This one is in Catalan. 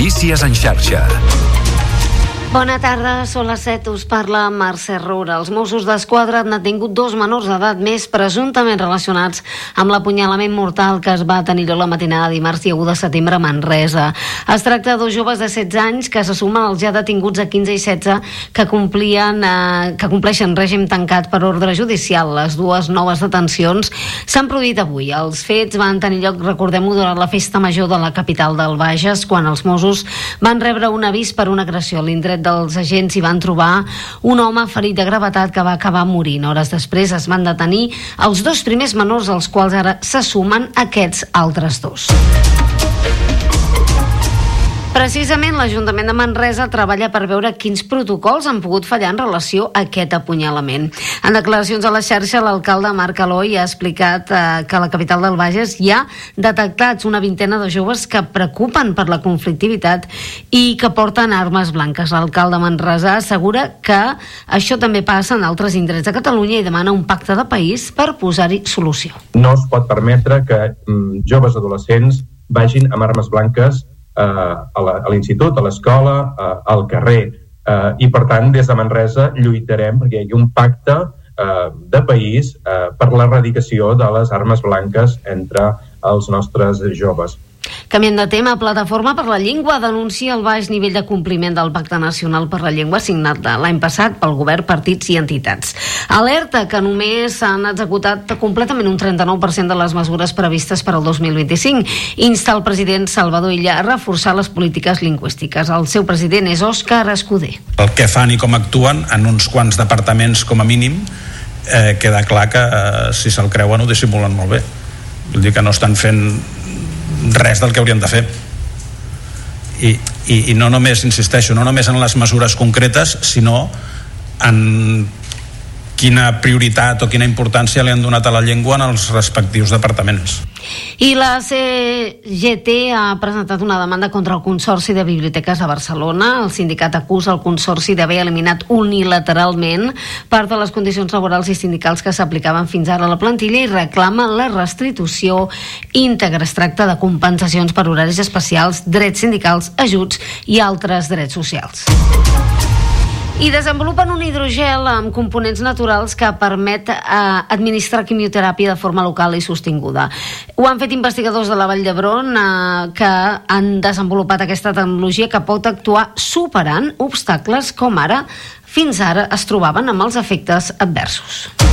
Notícies en xarxa. Bona tarda, són les 7, us parla Mercè Roura. Els Mossos d'Esquadra han detingut 2 menors d'edat més presumptament relacionats amb l'apunyalament mortal que es va tenir la matinada de dimarts i 1 de setembre a Manresa. Es tracta de 2 joves de 16 anys que se sumen als ja detinguts a 15 i 16 que compleixen règim tancat per ordre judicial. Les 2 noves detencions s'han produït avui. Els fets van tenir lloc, recordem-ho, durant la festa major de la capital del Bages, quan els Mossos van rebre un avís per una agressió a l'indret dels agents hi van trobar un home ferit de gravetat que va acabar morint. Hores després es van detenir els 2 primers menors, als quals ara se sumen aquests altres 2. Precisament l'Ajuntament de Manresa treballa per veure quins protocols han pogut fallar en relació a aquest apunyalament. En declaracions a la xarxa, l'alcalde Marc Aloi ha explicat que a la capital del Bages hi ha detectats una vintena de joves que preocupen per la conflictivitat i que porten armes blanques. L'alcalde Manresa assegura que això també passa en altres indrets de Catalunya i demana un pacte de país per posar-hi solució. No es pot permetre que joves adolescents vagin amb armes blanques a l'institut, a l'escola, al carrer, i per tant des de Manresa lluitarem perquè hi hagi un pacte de país per l'erradicació de les armes blanques entre els nostres joves. Canviant de tema, Plataforma per la Llengua denuncia el baix nivell de compliment del Pacte Nacional per la Llengua signat l'any passat pel govern, partits i entitats. Alerta que només s'han executat completament un 39% de les mesures previstes per al 2025. Insta el president Salvador Illa a reforçar les polítiques lingüístiques. El seu president és Òscar Escudé. El que fan i com actuen en uns quants departaments com a mínim queda clar que si se'l creuen ho dissimulen molt bé. Vull dir que no estan fent res del que haurien de fer i no només, insisteixo, no només en les mesures concretes, sinó en quina prioritat o quina importància li han donat a la llengua en els respectius departaments. I la CGT ha presentat una demanda contra el Consorci de Biblioteques de Barcelona. El sindicat acusa el Consorci d'haver eliminat unilateralment part de les condicions laborals i sindicals que s'aplicaven fins ara a la plantilla i reclama la restitució íntegra. Es tracta de compensacions per horaris especials, drets sindicals, ajuts i altres drets socials. I desenvolupen un hidrogel amb components naturals que permet administrar quimioteràpia de forma local i sostinguda. Ho han fet investigadors de la Vall d'Hebron que han desenvolupat aquesta tecnologia que pot actuar superant obstacles com ara fins ara es trobaven amb els efectes adversos.